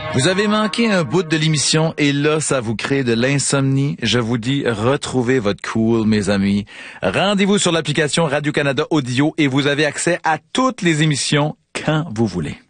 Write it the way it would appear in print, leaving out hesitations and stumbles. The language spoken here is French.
Vous avez manqué un bout de l'émission et là, ça vous crée de l'insomnie. Je vous dis, retrouvez votre cool, mes amis. Rendez-vous sur l'application Radio-Canada Audio et vous avez accès à toutes les émissions quand vous voulez.